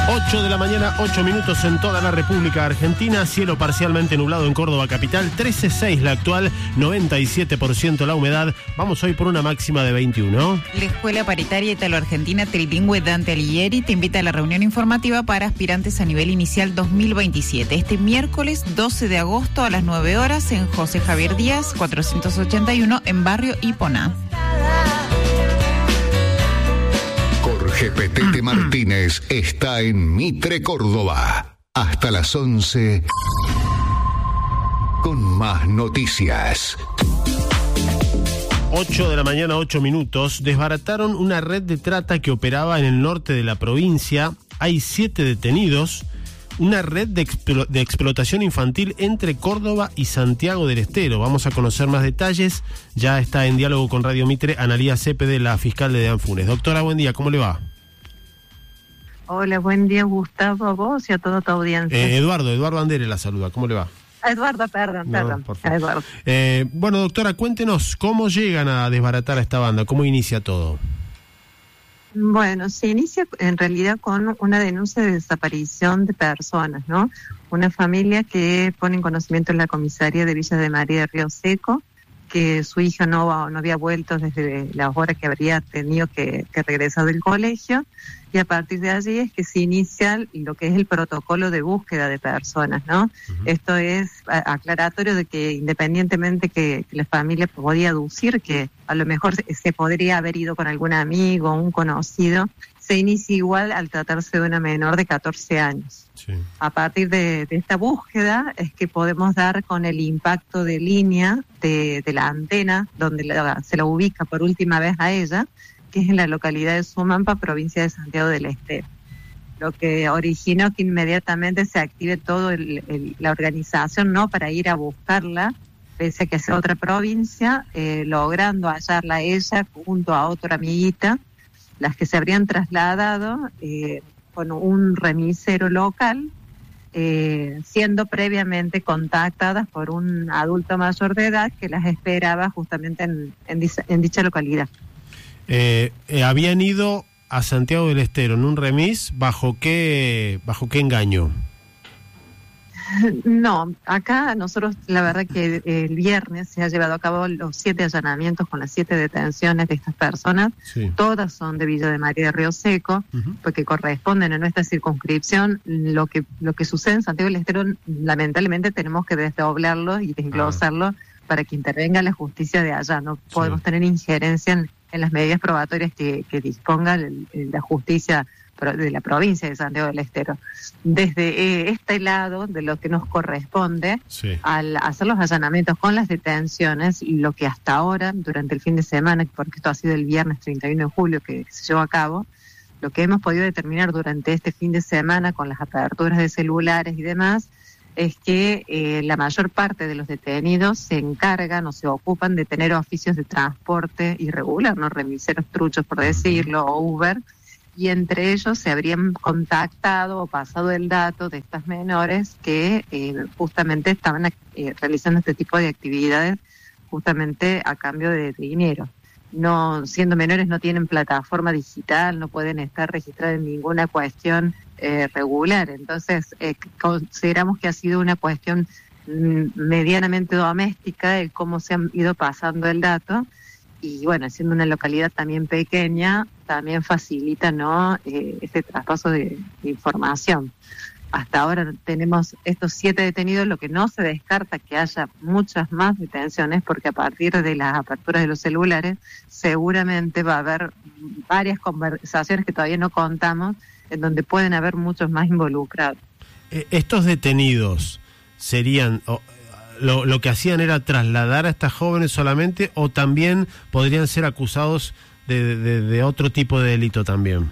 8 de la mañana, 8 minutos en toda la República Argentina. Cielo parcialmente nublado en Córdoba capital, 13,6 la actual, 97% la humedad. Vamos hoy por una máxima de 21. La Escuela Paritaria Italo-Argentina Trilingüe Dante Alighieri te invita a la reunión informativa para aspirantes a nivel inicial 2027. Este miércoles 12 de agosto a las 9 horas en José Javier Díaz, 481 en Barrio Iponá. Jorge Petete Martínez está en Mitre, Córdoba. Hasta las 11 con más noticias. 8 de la mañana, 8 minutos. Desbarataron una red de trata que operaba en el norte de la provincia. Hay 7 detenidos. Una red de explotación infantil entre Córdoba y Santiago del Estero. Vamos a conocer más detalles. Ya está en diálogo con Radio Mitre Analía Cepede, la fiscal de Deanfunes. Doctora, buen día, ¿cómo le va? Hola, buen día, Gustavo, a vos y a toda tu audiencia. Eduardo Andere la saluda, ¿cómo le va? Eduardo, perdón. Por favor. Eduardo. Bueno, doctora, cuéntenos, ¿cómo llegan a desbaratar a esta banda? ¿Cómo inicia todo? Bueno, se inicia en realidad con una denuncia de desaparición de personas, ¿no? Una familia que pone en conocimiento en la comisaría de Villa de María de Río Seco que su hija no había vuelto desde la hora que habría tenido que regresar del colegio, y a partir de allí es que se inicia lo que es el protocolo de búsqueda de personas, ¿no? Uh-huh. Esto es aclaratorio de que independientemente que la familia podía aducir que a lo mejor se podría haber ido con algún amigo o un conocido, se inicia igual al tratarse de una menor de 14 años. Sí. A partir de esta búsqueda es que podemos dar con el impacto de línea de la antena, donde se la ubica por última vez a ella, que es en la localidad de Sumampa, provincia de Santiago del Estero. Lo que originó que inmediatamente se active toda la organización, ¿no?, para ir a buscarla, pese a que sea otra provincia, logrando hallarla a ella junto a otra amiguita, las que se habrían trasladado con un remisero local, siendo previamente contactadas por un adulto mayor de edad que las esperaba justamente en dicha localidad. Habían ido a Santiago del Estero en un remis, ¿bajo qué engaño? No, acá nosotros la verdad que el viernes se ha llevado a cabo los 7 allanamientos con las 7 detenciones de estas personas. Sí. Todas son de Villa de María de Río Seco, uh-huh, porque corresponden a nuestra circunscripción. Lo que sucede en Santiago del Estero, lamentablemente tenemos que desdoblarlo y desglosarlo para que intervenga la justicia de allá. No podemos tener injerencia en las medidas probatorias que disponga la justicia de la provincia de Santiago del Estero. Desde este lado de lo que nos corresponde, sí, al hacer los allanamientos con las detenciones, lo que hasta ahora, durante el fin de semana, porque esto ha sido el viernes 31 de julio que se llevó a cabo, lo que hemos podido determinar durante este fin de semana con las aperturas de celulares y demás, es que la mayor parte de los detenidos se encargan o se ocupan de tener oficios de transporte irregular, no remiseros truchos por decirlo, o Uber, y entre ellos se habrían contactado o pasado el dato de estas menores que justamente estaban realizando este tipo de actividades justamente a cambio de dinero. No, siendo menores no tienen plataforma digital, no pueden estar registradas en ninguna cuestión regular. Entonces consideramos que ha sido una cuestión medianamente doméstica el cómo se han ido pasando el dato. Y bueno, siendo una localidad también pequeña, también facilita, ¿no?, este traspaso de información. Hasta ahora tenemos estos 7 detenidos, lo que no se descarta que haya muchas más detenciones, porque a partir de las aperturas de los celulares seguramente va a haber varias conversaciones que todavía no contamos, en donde pueden haber muchos más involucrados. Estos detenidos serían... Lo que hacían era trasladar a estas jóvenes solamente, o también podrían ser acusados de otro tipo de delito también.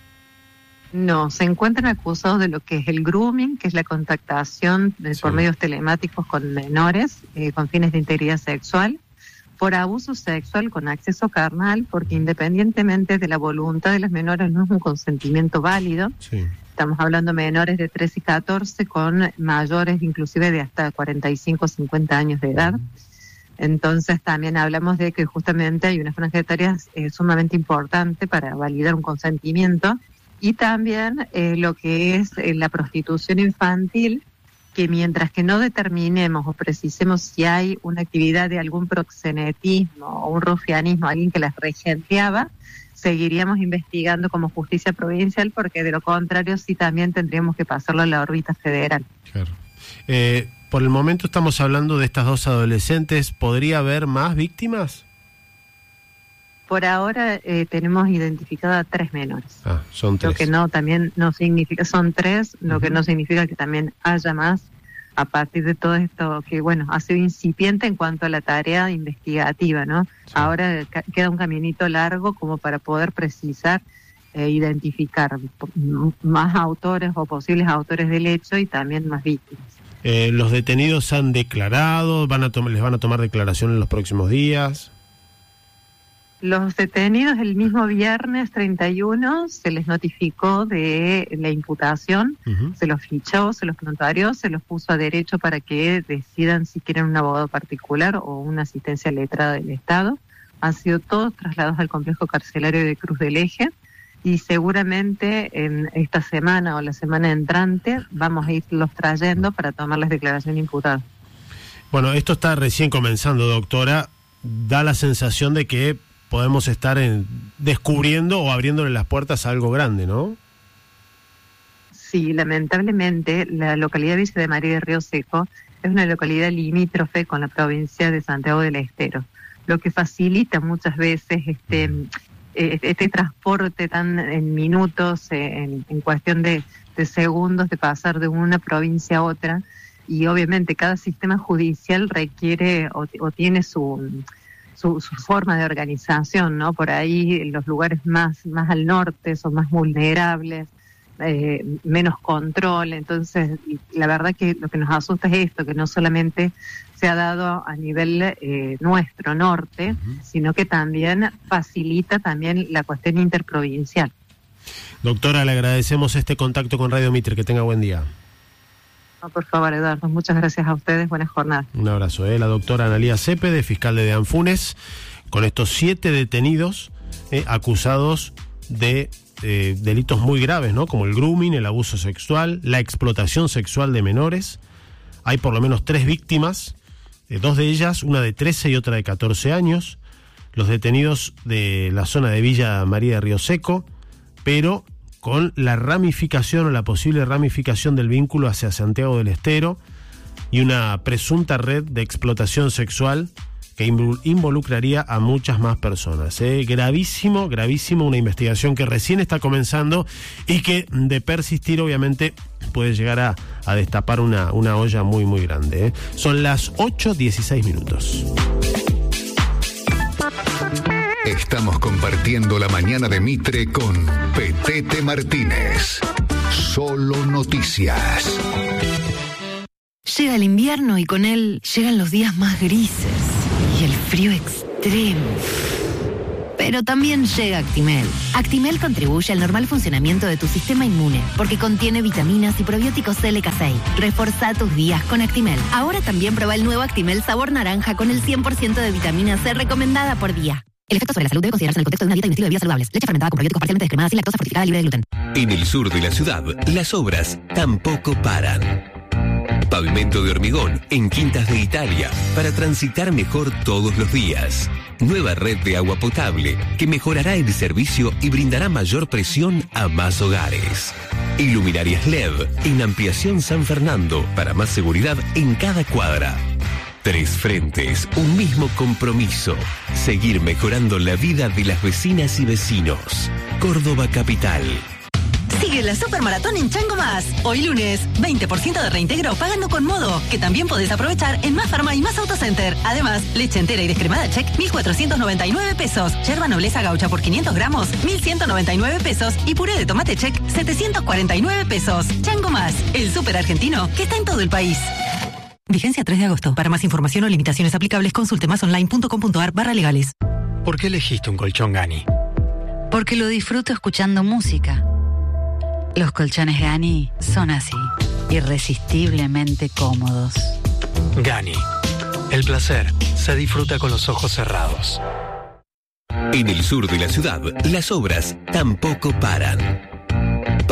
No, se encuentran acusados de lo que es el grooming, que es la contactación por medios telemáticos con menores con fines de integridad sexual, por abuso sexual con acceso carnal, porque independientemente de la voluntad de los menores no es un consentimiento válido. Sí. Estamos hablando de menores de 13 y 14 con mayores inclusive de hasta 45 o 50 años de edad. Entonces también hablamos de que justamente hay una franja etaria sumamente importante para validar un consentimiento, Y también lo que es la prostitución infantil, que mientras que no determinemos o precisemos si hay una actividad de algún proxenetismo o un rufianismo, alguien que las regenteaba, seguiríamos investigando como justicia provincial, porque de lo contrario sí también tendríamos que pasarlo a la órbita federal. Claro. Por el momento estamos hablando de estas 2 adolescentes. ¿Podría haber más víctimas? Por ahora tenemos identificado a 3 menores. Son 3. Lo que no también no significa, son 3, lo que no significa que también haya más a partir de todo esto que, bueno, ha sido incipiente en cuanto a la tarea investigativa, ¿no? Sí. Ahora queda un caminito largo como para poder precisar identificar más autores o posibles autores del hecho y también más víctimas. ¿Los detenidos han declarado? ¿Les van a tomar declaración en los próximos días? Los detenidos el mismo viernes 31 se les notificó de la imputación, se los fichó, se los notarió, se los puso a derecho para que decidan si quieren un abogado particular o una asistencia letrada del Estado. Han sido todos trasladados al complejo carcelario de Cruz del Eje y seguramente en esta semana o la semana entrante vamos a irlos trayendo para tomar las declaraciones imputadas. Bueno, esto está recién comenzando, doctora. Da la sensación de que podemos estar descubriendo o abriéndole las puertas a algo grande, ¿no? Sí, lamentablemente la localidad Villa de María de Río Seco es una localidad limítrofe con la provincia de Santiago del Estero, lo que facilita muchas veces este transporte tan en minutos, en cuestión de segundos, de pasar de una provincia a otra, y obviamente cada sistema judicial requiere o tiene su forma de organización, ¿no? Por ahí los lugares más al norte son más vulnerables, menos control. Entonces, la verdad que lo que nos asusta es esto, que no solamente se ha dado a nivel nuestro norte, sino que también facilita también la cuestión interprovincial. Doctora, le agradecemos este contacto con Radio Mitre. Que tenga buen día. No, por favor, Eduardo, muchas gracias a ustedes, buenas jornadas. Un abrazo. La doctora Analía Cepede, fiscal de Anfunes, con estos 7 detenidos acusados de delitos muy graves, ¿no? Como el grooming, el abuso sexual, la explotación sexual de menores. Hay por lo menos 3 víctimas, 2 de ellas, una de 13 y otra de 14 años. Los detenidos de la zona de Villa María de Río Seco, pero con la ramificación o la posible ramificación del vínculo hacia Santiago del Estero y una presunta red de explotación sexual que involucraría a muchas más personas. Gravísimo, una investigación que recién está comenzando y que, de persistir, obviamente puede llegar a destapar una olla muy, muy grande. Son las 8:16 minutos. Estamos compartiendo la mañana de Mitre con Petete Martínez. Solo noticias. Llega el invierno y con él llegan los días más grises y el frío extremo. Pero también llega Actimel. Actimel contribuye al normal funcionamiento de tu sistema inmune porque contiene vitaminas y probióticos LK6. Reforzá tus días con Actimel. Ahora también prueba el nuevo Actimel sabor naranja con el 100% de vitamina C recomendada por día. El efecto sobre la salud debe considerarse en el contexto de una dieta y un estilo de vida saludables. Leche fermentada con probióticos parcialmente descremada sin lactosa, fortificada, libre de gluten. En el sur de la ciudad, las obras tampoco paran. Pavimento de hormigón en Quintas de Italia para transitar mejor todos los días. Nueva red de agua potable que mejorará el servicio y brindará mayor presión a más hogares. Iluminarias LED en Ampliación San Fernando para más seguridad en cada cuadra. 3 frentes, un mismo compromiso. Seguir mejorando la vida de las vecinas y vecinos. Córdoba Capital. Sigue la Supermaratón en Chango Más. Hoy lunes, 20% de reintegro pagando con Modo, que también podés aprovechar en Más Farma y Más Autocenter. Además, leche entera y descremada Check, 1.499 pesos. Yerba Nobleza Gaucha por 500 gramos, 1.199 pesos. Y puré de tomate Check, 749 pesos. Chango Más, el súper argentino que está en todo el país. Vigencia 3 de agosto. Para más información o limitaciones aplicables, consulte masonline.com.ar/legales. ¿Por qué elegiste un colchón Gani? Porque lo disfruto escuchando música. Los colchones Gani son así, irresistiblemente cómodos. Gani. El placer se disfruta con los ojos cerrados. En el sur de la ciudad, las obras tampoco paran.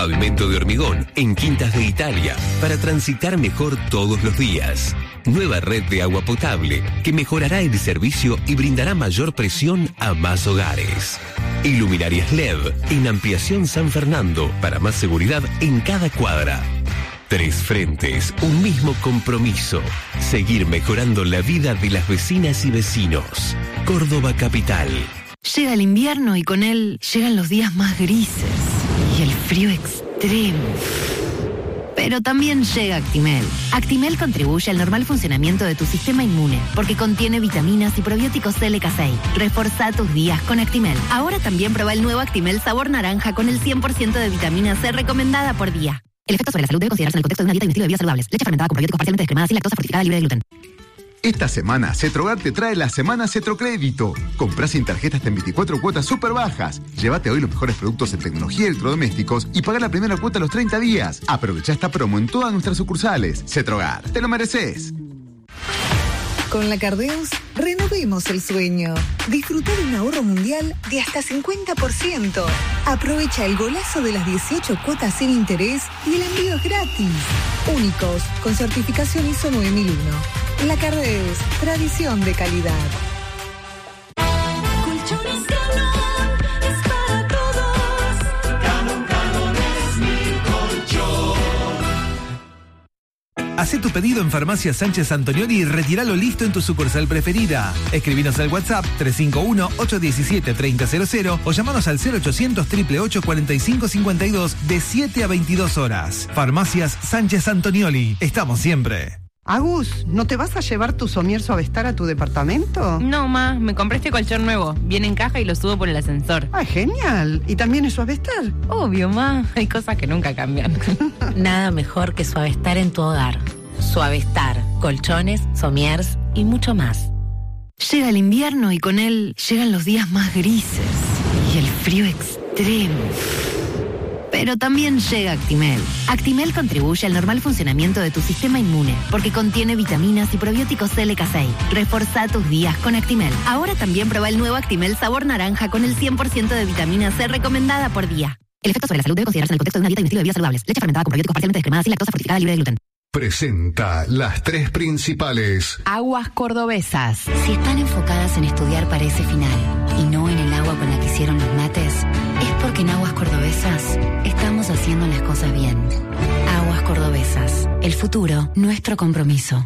Pavimento de hormigón en Quintas de Italia para transitar mejor todos los días. Nueva red de agua potable que mejorará el servicio y brindará mayor presión a más hogares. Iluminarias LED en Ampliación San Fernando para más seguridad en cada cuadra. 3 frentes, un mismo compromiso. Seguir mejorando la vida de las vecinas y vecinos. Córdoba Capital. Llega el invierno y con él llegan los días más grises y el frío extremo. Pero también llega Actimel. Actimel contribuye al normal funcionamiento de tu sistema inmune porque contiene vitaminas y probióticos LK6. Reforzá tus días con Actimel. Ahora también prueba el nuevo Actimel sabor naranja con el 100% de vitamina C recomendada por día. El efecto sobre la salud debe considerarse en el contexto de una dieta y un estilo de vida saludables. Leche fermentada con probióticos parcialmente descremada sin lactosa, fortificada, libre de gluten. Esta semana, Cetrogar te trae la semana Cetrocrédito. Comprá sin tarjeta hasta en 24 cuotas súper bajas. Llévate hoy los mejores productos en tecnología y electrodomésticos y paga la primera cuota a los 30 días. Aprovecha esta promo en todas nuestras sucursales. Cetrogar, te lo mereces. Con la Cardeus, renovemos el sueño. Disfruta de un ahorro mundial de hasta 50%. Aprovecha el golazo de las 18 cuotas sin interés y el envío es gratis. Únicos, con certificación ISO 9001. La Cardeus, tradición de calidad. Colchones Galón es para todos. Galón es mi colchón. Hacé tu pedido en Farmacia Sánchez Antonioli y retíralo listo en tu sucursal preferida. Escribinos al WhatsApp 351-817-3000 o llamanos al 0800-888-4552 de 7 a 22 horas. Farmacias Sánchez Antonioli. Estamos siempre. Agus, ¿no te vas a llevar tu somier Suavestar a tu departamento? No, ma, me compré este colchón nuevo. Viene en caja y lo subo por el ascensor. ¡Ay, genial! ¿Y también es Suavestar? Obvio, ma. Hay cosas que nunca cambian. Nada mejor que Suavestar en tu hogar. Suavestar, colchones, somiers y mucho más. Llega el invierno y con él llegan los días más grises y el frío extremo. Pero también llega Actimel. Actimel contribuye al normal funcionamiento de tu sistema inmune porque contiene vitaminas y probióticos LK6. Reforzá tus días con Actimel. Ahora también prueba el nuevo Actimel sabor naranja con el 100% de vitamina C recomendada por día. El efecto sobre la salud debe considerarse en el contexto de una dieta y un estilo de vida saludables. Leche fermentada con probióticos parcialmente descremada sin lactosa, fortificada, libre de gluten. Presenta las 3 principales. Aguas cordobesas. Si están enfocadas en estudiar para ese final y no en el agua con la que hicieron los mates, es porque en Aguas Cordobesas estamos haciendo las cosas bien. Aguas Cordobesas. El futuro, nuestro compromiso.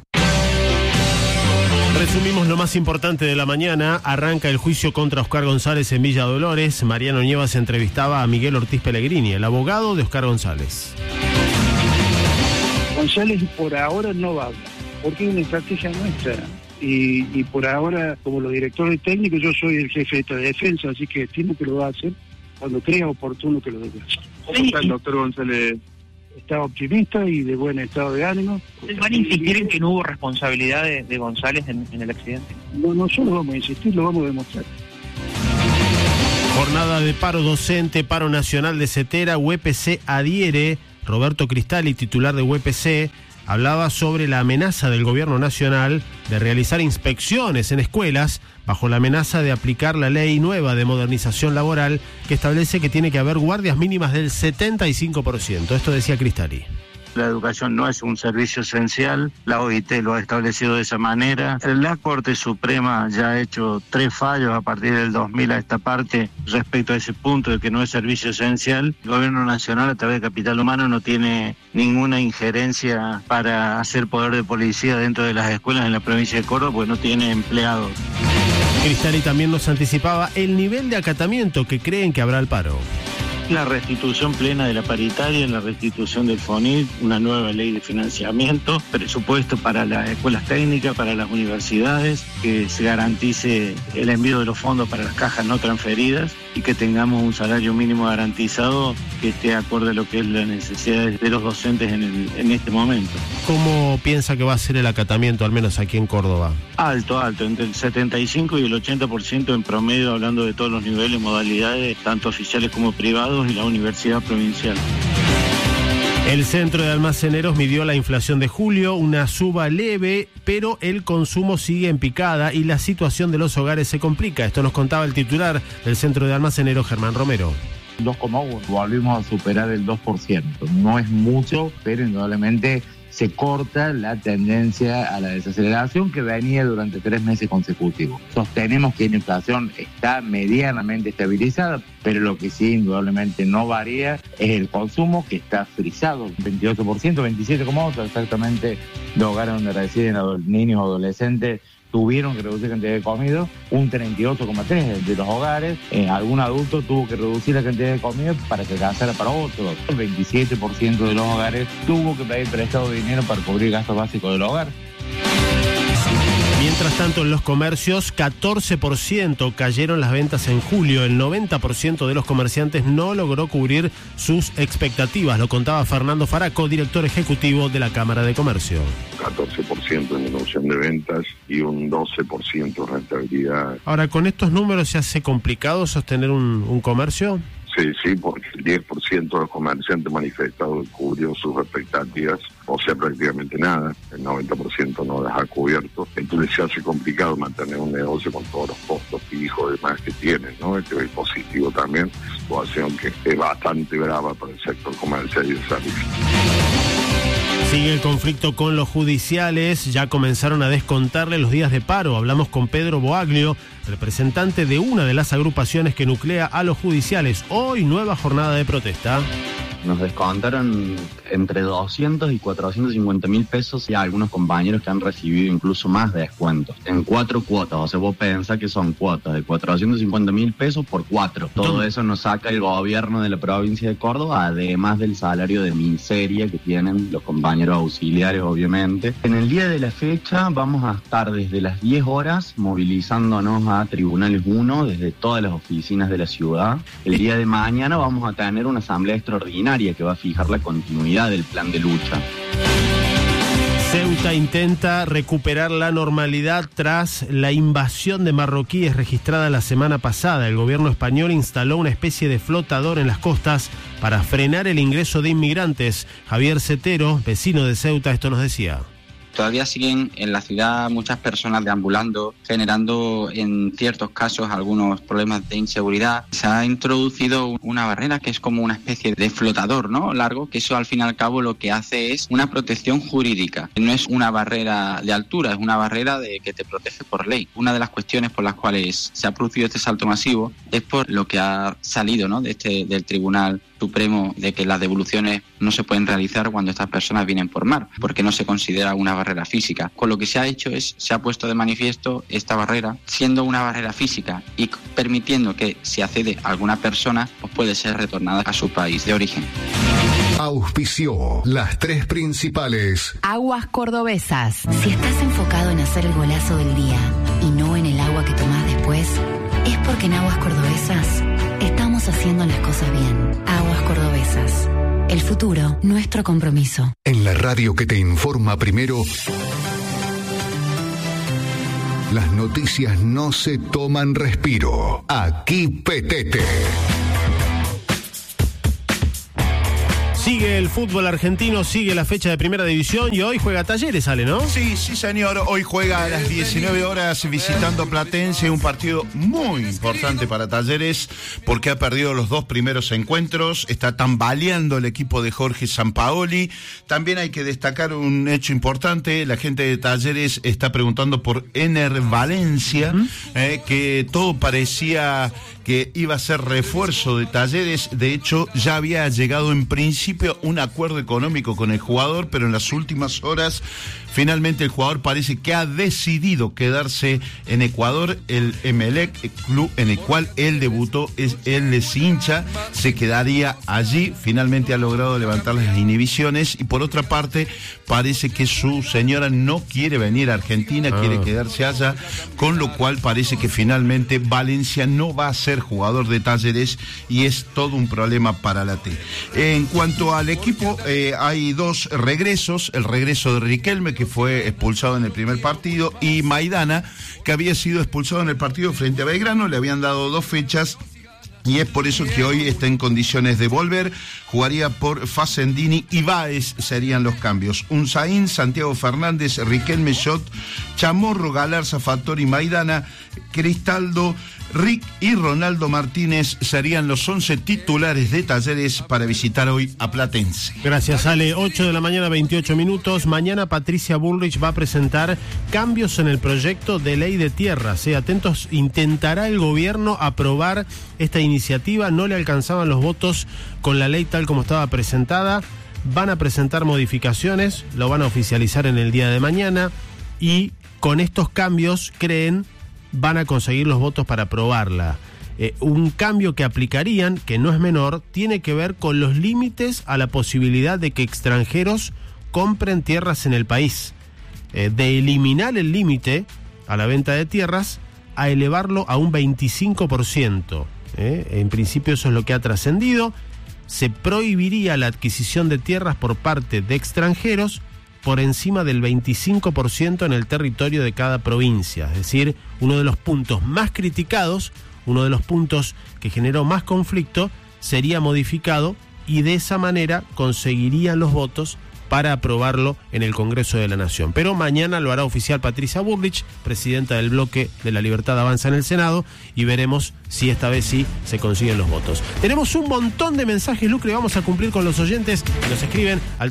Resumimos lo más importante de la mañana. Arranca el juicio contra Oscar González en Villa Dolores. Mariano Nievas entrevistaba a Miguel Ortiz Pellegrini, el abogado de Oscar González. González por ahora no va a hablar, porque es una estrategia nuestra. Y por ahora, como los directores técnicos, yo soy el jefe de defensa, así que estimo que lo va a hacer cuando crea oportuno que lo debe hacer. ¿Cómo está el doctor González? Está optimista y de buen estado de ánimo. ¿Van a insistir en que no hubo responsabilidad de González en el accidente? No, nosotros vamos a insistir, lo vamos a demostrar. Jornada de paro docente, paro nacional de Cetera, UPC adhiere. Roberto Cristali, titular de UPC, hablaba sobre la amenaza del gobierno nacional de realizar inspecciones en escuelas bajo la amenaza de aplicar la ley nueva de modernización laboral que establece que tiene que haber guardias mínimas del 75%. Esto decía Cristali. La educación no es un servicio esencial, la OIT lo ha establecido de esa manera. La Corte Suprema ya ha hecho 3 fallos a partir del 2000 a esta parte respecto a ese punto de que no es servicio esencial. El Gobierno Nacional a través de Capital Humano no tiene ninguna injerencia para hacer poder de policía dentro de las escuelas en la provincia de Córdoba porque no tiene empleados. Cristali también nos anticipaba el nivel de acatamiento que creen que habrá al paro. La restitución plena de la paritaria, la restitución del FONIT, una nueva ley de financiamiento, presupuesto para las escuelas técnicas, para las universidades, que se garantice el envío de los fondos para las cajas no transferidas y que tengamos un salario mínimo garantizado que esté acorde a lo que es las necesidades de los docentes en este momento. ¿Cómo piensa que va a ser el acatamiento, al menos aquí en Córdoba? Alto, entre el 75 y el 80% en promedio, hablando de todos los niveles, modalidades, tanto oficiales como privados, y la Universidad Provincial. El Centro de Almaceneros midió la inflación de julio, una suba leve, pero el consumo sigue en picada y la situación de los hogares se complica. Esto nos contaba el titular del Centro de Almaceneros, Germán Romero. 2,1. Volvimos a superar el 2%. No es mucho, pero indudablemente se corta la tendencia a la desaceleración que venía durante 3 meses consecutivos. Sostenemos que la inflación está medianamente estabilizada, pero lo que sí indudablemente no varía es el consumo, que está frisado, 28%, 27,8% exactamente de hogares donde residen niños o adolescentes tuvieron que reducir la cantidad de comida, un 38,3% de los hogares, algún adulto tuvo que reducir la cantidad de comida para que alcanzara para otros. El 27% de los hogares tuvo que pedir prestado dinero para cubrir gastos básicos del hogar. Mientras tanto, en los comercios, 14% cayeron las ventas en julio. El 90% de los comerciantes no logró cubrir sus expectativas. Lo contaba Fernando Faraco, director ejecutivo de la Cámara de Comercio. 14% en disminución de ventas y un 12% de rentabilidad. Ahora, ¿con estos números se hace complicado sostener un comercio? Sí, porque el 10% de los comerciantes manifestados cubrió sus expectativas, o sea, prácticamente nada. El 90% no las ha cubierto. Entonces se hace complicado mantener un negocio con todos los costos fijos y demás que tienen, ¿no? Este es positivo también, situación que es bastante brava para el sector comercial y de servicios. Sigue el conflicto con los judiciales, ya comenzaron a descontarle los días de paro. Hablamos con Pedro Boaglio, representante de una de las agrupaciones que nuclea a los judiciales. Hoy nueva jornada de protesta. Nos descontaron entre 200 y 450 mil pesos y hay algunos compañeros que han recibido incluso más de descuentos en 4 cuotas. O sea, vos pensás que son cuotas de 450 mil pesos por 4. Todo eso nos saca el gobierno de la provincia de Córdoba, además del salario de miseria que tienen los compañeros auxiliares, obviamente. En el día de la fecha vamos a estar desde las 10 horas movilizándonos a Tribunales 1 desde todas las oficinas de la ciudad. El día de mañana vamos a tener una asamblea extraordinaria que va a fijar la continuidad del plan de lucha. Ceuta intenta recuperar la normalidad tras la invasión de marroquíes registrada la semana pasada. El gobierno español instaló una especie de flotador en las costas para frenar el ingreso de inmigrantes. Javier Cetero, vecino de Ceuta, esto nos decía. Todavía siguen en la ciudad muchas personas deambulando, generando en ciertos casos algunos problemas de inseguridad. Se ha introducido una barrera que es como una especie de flotador, ¿no? Largo, que eso al fin y al cabo lo que hace es una protección jurídica. No es una barrera de altura, es una barrera que te protege por ley. Una de las cuestiones por las cuales se ha producido este salto masivo es por lo que ha salido, ¿no? del Tribunal Supremo, de que las devoluciones no se pueden realizar cuando estas personas vienen por mar, porque no se considera una barrera física. Con lo que se ha hecho se ha puesto de manifiesto esta barrera, siendo una barrera física y permitiendo que si accede a alguna persona, pues puede ser retornada a su país de origen. Auspició las 3 principales. Aguas Cordobesas. Si estás enfocado en hacer el golazo del día y no en el agua que tomás después, es porque en Aguas Cordobesas estamos haciendo las cosas bien. Aguas Cordobesas. El futuro, nuestro compromiso. En la radio que te informa primero, las noticias no se toman respiro. Aquí Petete. Sigue el fútbol argentino, sigue la fecha de Primera División y hoy juega Talleres, ¿sale, no? Sí, señor. Hoy juega a las 19 horas visitando Platense, un partido muy importante para Talleres porque ha perdido los 2 primeros encuentros, está tambaleando el equipo de Jorge Sampaoli. También hay que destacar un hecho importante, la gente de Talleres está preguntando por Ener Valencia, que todo parecía que iba a ser refuerzo de Talleres. De hecho, ya había llegado en principio un acuerdo económico con el jugador, pero en las últimas horas finalmente el jugador parece que ha decidido quedarse en Ecuador. El Emelec, el club en el cual él debutó, él es hincha, se quedaría allí. Finalmente ha logrado levantar las inhibiciones y por otra parte parece que su señora no quiere venir a Argentina, quiere quedarse allá, con lo cual parece que finalmente Valencia no va a ser jugador de Talleres y es todo un problema para la T. En cuanto al equipo, hay 2 regresos, el regreso de Riquelme, que fue expulsado en el primer partido, y Maidana, que había sido expulsado en el partido frente a Belgrano. Le habían dado 2 fechas y es por eso que hoy está en condiciones de volver. Jugaría por Facendini y Báez, serían los cambios. Unzaín, Santiago Fernández, Riquelme, Schott, Chamorro, Galarza, Fattori, Maidana, Cristaldo, Rick y Ronaldo Martínez serían los 11 titulares de Talleres para visitar hoy a Platense. Gracias, Ale. 8 de la mañana, 28 minutos. Mañana Patricia Bullrich va a presentar cambios en el proyecto de ley de tierras. Atentos, intentará el gobierno aprobar esta iniciativa. No le alcanzaban los votos con la ley tal como estaba presentada. Van a presentar modificaciones, lo van a oficializar en el día de mañana y con estos cambios, creen, van a conseguir los votos para aprobarla. Un cambio que aplicarían, que no es menor, tiene que ver con los límites a la posibilidad de que extranjeros compren tierras en el país. De eliminar el límite a la venta de tierras a elevarlo a un 25%. En principio eso es lo que ha trascendido. Se prohibiría la adquisición de tierras por parte de extranjeros por encima del 25% en el territorio de cada provincia. Es decir, uno de los puntos más criticados, uno de los puntos que generó más conflicto, sería modificado y de esa manera conseguirían los votos para aprobarlo en el Congreso de la Nación. Pero mañana lo hará oficial Patricia Bullrich, presidenta del bloque de La Libertad Avanza en el Senado, y veremos si esta vez sí se consiguen los votos. Tenemos un montón de mensajes, Lucre, vamos a cumplir con los oyentes que nos escriben al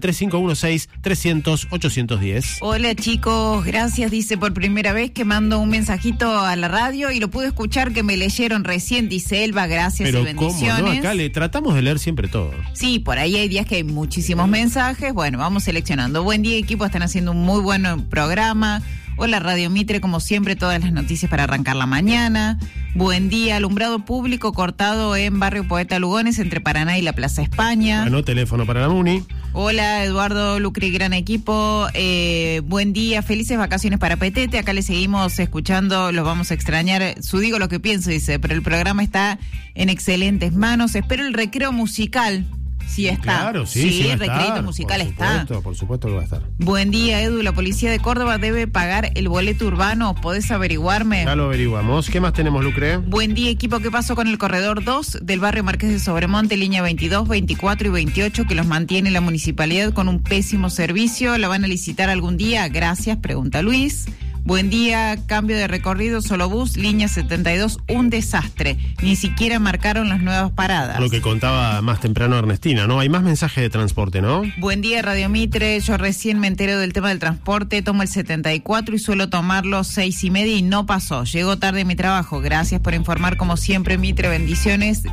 3516-300-810. Hola chicos, gracias, dice por primera vez que mando un mensajito a la radio y lo pude escuchar que me leyeron recién, dice Elba, gracias. Pero y bendiciones. ¿cómo no? Acá le tratamos de leer siempre todo. Sí, por ahí hay días que hay muchísimos mensajes, bueno, vamos seleccionando. Buen día equipo, están haciendo un muy buen programa. Hola Radio Mitre, como siempre, todas las noticias para arrancar la mañana. Buen día, alumbrado público cortado en Barrio Poeta Lugones, entre Paraná y la Plaza España. Bueno, teléfono para la MUNI. Hola Eduardo Lucri, gran equipo. Buen día, felices vacaciones para Petete. Acá le seguimos escuchando, los vamos a extrañar. Su digo lo que pienso, dice, pero el programa está en excelentes manos. Espero el recreo musical. Sí está. Claro, sí, el recreito musical está. Por supuesto que va a estar. Buen día, Edu. La policía de Córdoba debe pagar el boleto urbano. ¿Podés averiguarme? Ya lo averiguamos. ¿Qué más tenemos, Lucre? Buen día, equipo. ¿Qué pasó con el corredor 2 del barrio Marqués de Sobremonte, línea 22, 24 y 28, que los mantiene la municipalidad con un pésimo servicio? ¿La van a licitar algún día? Gracias, pregunta Luis. Buen día, cambio de recorrido, solo bus, línea 72, un desastre. Ni siquiera marcaron las nuevas paradas. Lo que contaba más temprano Ernestina, ¿no? Hay más mensajes de transporte, ¿no? Buen día, Radio Mitre. Yo recién me entero del tema del transporte. Tomo el 74 y suelo tomarlo 6:30 y no pasó. Llego tarde a mi trabajo. Gracias por informar, como siempre, Mitre. Bendiciones,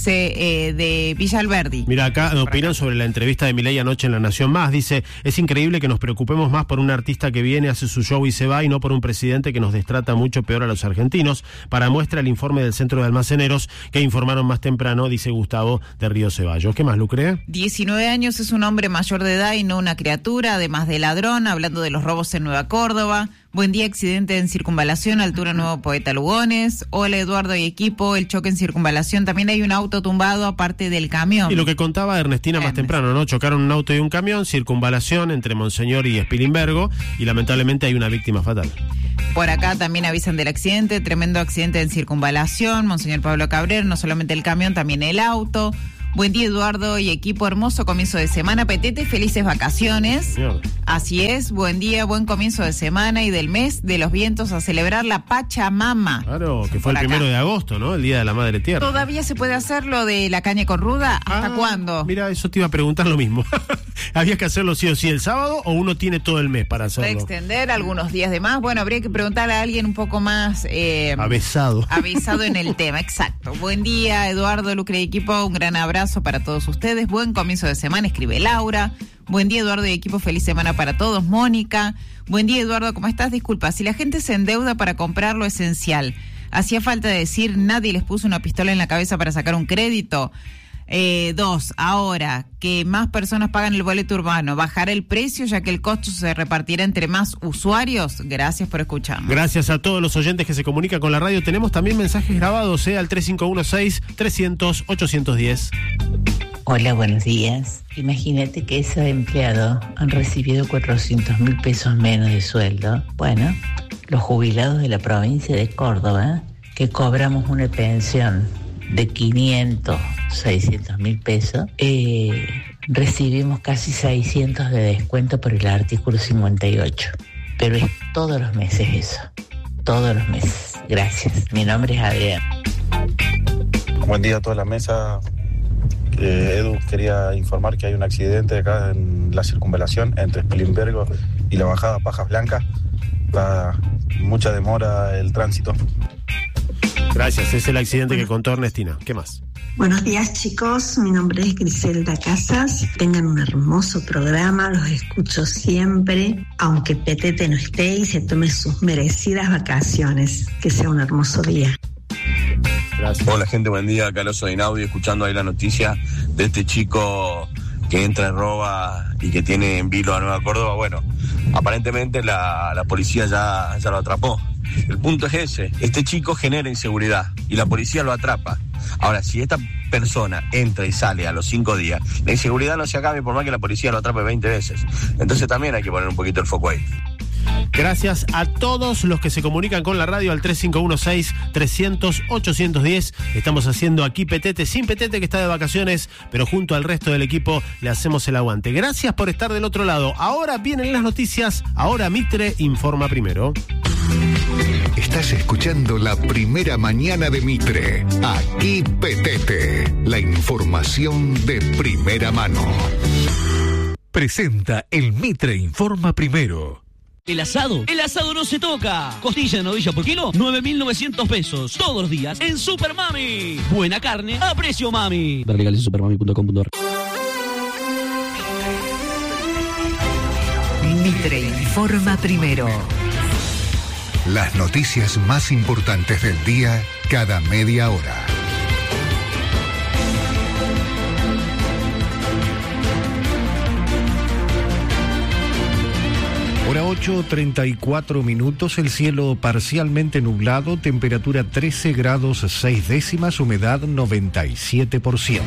dice de Villa Alberdi. Mira, acá opinan sobre la entrevista de Milei anoche en La Nación Más. Dice, es increíble que nos preocupemos más por un artista que viene, hace su show y se va, y no por un presidente que nos destrata mucho peor a los argentinos. Para muestra el informe del Centro de Almaceneros que informaron más temprano, dice Gustavo de Río Ceballos. ¿Qué más, Lucre? 19 años, es un hombre mayor de edad y no una criatura, además de ladrón, hablando de los robos en Nueva Córdoba. Buen día, accidente en Circunvalación, altura Nuevo Poeta Lugones. Hola Eduardo y equipo, el choque en Circunvalación. También hay un auto tumbado aparte del camión. Y lo que contaba Ernestina más temprano, ¿no? Chocaron un auto y un camión, Circunvalación entre Monseñor y Spilimbergo, y lamentablemente hay una víctima fatal. Por acá también avisan del accidente, tremendo accidente en Circunvalación, Monseñor Pablo Cabrera, no solamente el camión, también el auto. Buen día Eduardo y equipo, hermoso comienzo de semana, Petete, felices vacaciones. Señor. Así es, buen día, buen comienzo de semana y del mes de los vientos a celebrar la Pachamama. Claro, que fue el 1 de agosto, ¿no? El Día de la Madre Tierra. ¿Todavía se puede hacer lo de la caña con ruda? ¿Hasta cuándo? Mira, eso te iba a preguntar lo mismo. ¿Había que hacerlo sí o sí el sábado o uno tiene todo el mes para hacerlo? Extender algunos días de más. Bueno, habría que preguntarle a alguien un poco más... Avisado en el tema, exacto. Buen día, Eduardo, Lucre y equipo, un gran abrazo para todos ustedes. Buen comienzo de semana, escribe Laura. Buen día, Eduardo y equipo, feliz semana para todos. Mónica. Buen día, Eduardo, ¿cómo estás? Disculpa, si la gente se endeuda para comprar lo esencial, ¿hacía falta decir nadie les puso una pistola en la cabeza para sacar un crédito? 2, ahora que más personas pagan el boleto urbano, ¿bajará el precio ya que el costo se repartirá entre más usuarios? Gracias por escucharnos. Gracias a todos los oyentes que se comunican con la radio. Tenemos también mensajes grabados al 3516-300-810. Hola, buenos días. Imagínate que esos empleados han recibido 400.000 pesos menos de sueldo. Bueno, los jubilados de la provincia de Córdoba, que cobramos una pensión de 500, 600.000 pesos, recibimos casi 600 de descuento por el artículo 58. Pero es todos los meses eso, todos los meses. Gracias. Mi nombre es Adrián. Buen día a toda la mesa. Edu, quería informar que hay un accidente acá en la circunvalación entre Spilimbergo y la bajada Pajas Blancas. Va mucha demora el tránsito. Gracias, es el accidente que contó Ernestina. ¿Qué más? Buenos días, chicos, mi nombre es Griselda Casas. Tengan un hermoso programa, los escucho siempre, aunque Petete no esté y se tome sus merecidas vacaciones. Que sea un hermoso día. Gracias. Hola gente, buen día, Carlos de Inaudi, escuchando ahí la noticia de este chico que entra y roba y que tiene en vilo a Nueva Córdoba. Bueno, aparentemente la policía ya lo atrapó. El punto es ese, este chico genera inseguridad y la policía lo atrapa. Ahora, si esta persona entra y sale a los 5 días, la inseguridad no se acabe por más que la policía lo atrape 20 veces. Entonces también hay que poner un poquito el foco ahí. Gracias a todos los que se comunican con la radio al 3516-300-810. Estamos haciendo aquí Petete, sin Petete que está de vacaciones, pero junto al resto del equipo le hacemos el aguante. Gracias por estar del otro lado. Ahora vienen las noticias, ahora Mitre informa primero. Estás escuchando la primera mañana de Mitre. Aquí Petete, la información de primera mano. Presenta el Mitre Informa Primero. ¿El asado? El asado no se toca. Costilla de novilla por kilo, 9.900 pesos. Todos los días en Super Mami. Buena carne a precio mami. Ver legales en supermami.com.ar. Mitre informa primero. Las noticias más importantes del día cada media hora. Hora 8:34 minutos, el cielo parcialmente nublado, temperatura 13 grados 6 décimas, humedad 97%.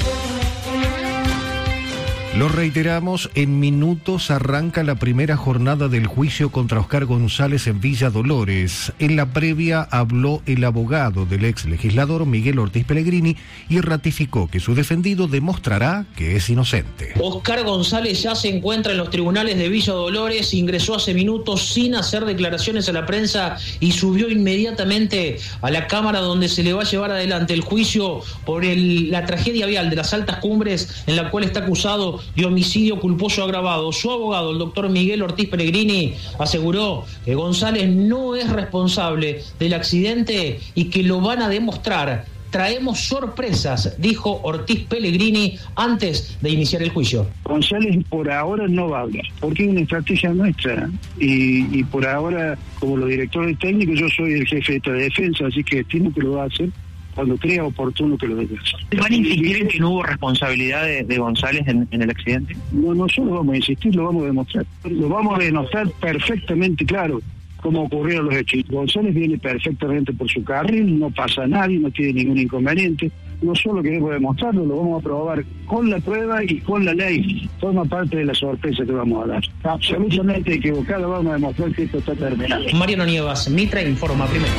Lo reiteramos, en minutos arranca la primera jornada del juicio contra Oscar González en Villa Dolores. En la previa habló el abogado del ex legislador Miguel Ortiz Pellegrini y ratificó que su defendido demostrará que es inocente. Oscar González ya se encuentra en los tribunales de Villa Dolores, ingresó hace minutos sin hacer declaraciones a la prensa y subió inmediatamente a la cámara donde se le va a llevar adelante el juicio por la tragedia vial de las Altas Cumbres, en la cual está acusado de homicidio culposo agravado. Su abogado, el doctor Miguel Ortiz Pellegrini, aseguró que González no es responsable del accidente y que lo van a demostrar. Traemos sorpresas, dijo Ortiz Pellegrini antes de iniciar el juicio. González por ahora no va a hablar, porque es una estrategia nuestra. Y por ahora, como los directores técnicos, yo soy el jefe de defensa, así que estimo que lo va a hacer cuando crea oportuno que lo debe hacer. ¿Van a insistir en que no hubo responsabilidad de González en el accidente? No, nosotros vamos a insistir, lo vamos a demostrar. Lo vamos a demostrar perfectamente claro cómo ocurrieron los hechos. González viene perfectamente por su carril, no pasa a nadie, no tiene ningún inconveniente. No solo queremos demostrarlo, lo vamos a probar con la prueba y con la ley. Forma parte de la sorpresa que vamos a dar. Absolutamente equivocado, vamos a demostrar que esto está terminado. Mariano Nievas, Mitre informa primero.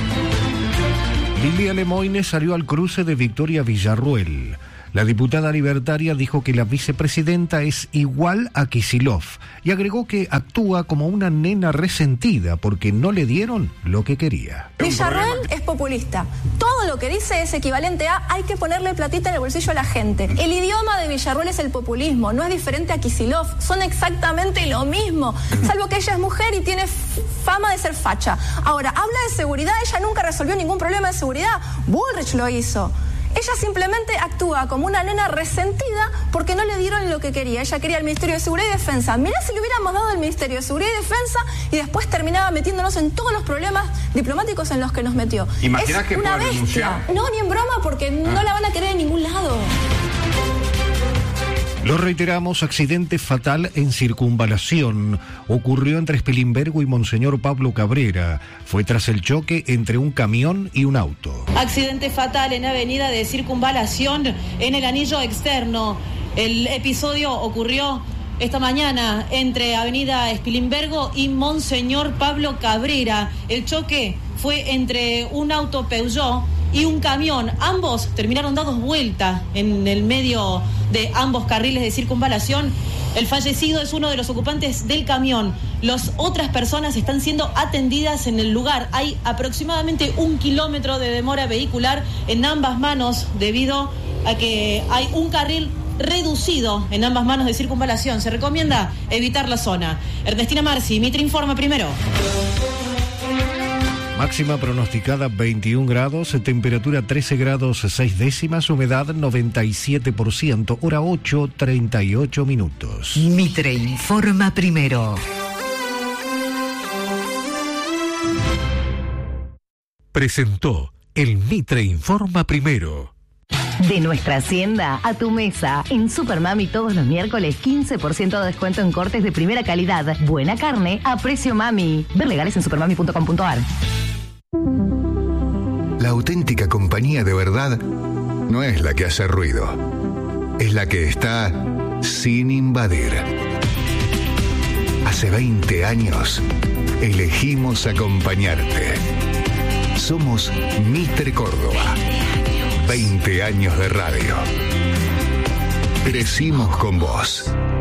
Lilia Lemoine salió al cruce de Victoria Villarruel. La diputada libertaria dijo que la vicepresidenta es igual a Kicillof y agregó que actúa como una nena resentida porque no le dieron lo que quería. Villarruel es populista. Todo lo que dice es equivalente a hay que ponerle platita en el bolsillo a la gente. El idioma de Villarruel es el populismo, no es diferente a Kicillof. Son exactamente lo mismo, salvo que ella es mujer y tiene fama de ser facha. Ahora, habla de seguridad, ella nunca resolvió ningún problema de seguridad. Bullrich lo hizo. Ella simplemente actúa como una nena resentida porque no le dieron lo que quería. Ella quería el Ministerio de Seguridad y Defensa. Mirá si le hubiéramos dado el Ministerio de Seguridad y Defensa y después terminaba metiéndonos en todos los problemas diplomáticos en los que nos metió. ¿Imaginás que una pueda bestia? renunciar? No, ni en broma, porque no la van a querer en ningún lado. Lo reiteramos, accidente fatal en circunvalación. Ocurrió entre Spilimbergo y Monseñor Pablo Cabrera. Fue tras el choque entre un camión y un auto. Accidente fatal en avenida de Circunvalación en el anillo externo. El episodio ocurrió esta mañana entre avenida Spilimbergo y Monseñor Pablo Cabrera. El choque fue entre un auto Peugeot y un camión. Ambos terminaron dados vuelta en el medio de ambos carriles de circunvalación El fallecido es uno de los ocupantes del camión. Las otras personas están siendo atendidas en el lugar. Hay aproximadamente 1 kilómetro de demora vehicular en ambas manos debido a que hay un carril reducido en ambas manos de circunvalación. Se recomienda evitar la zona. Ernestina Marci, Mitre informa primero. Máxima pronosticada 21 grados, temperatura 13 grados 6 décimas, humedad 97%, hora 8:38 minutos. Mitre informa primero. Presentó el Mitre informa primero. De nuestra hacienda a tu mesa. En Supermami todos los miércoles 15% de descuento en cortes de primera calidad. Buena carne a precio mami. Ver legales en supermami.com.ar. La auténtica compañía de verdad no es la que hace ruido, es la que está sin invadir. Hace 20 años elegimos acompañarte. Somos Mitre Córdoba. 20 años de radio. Crecimos con vos.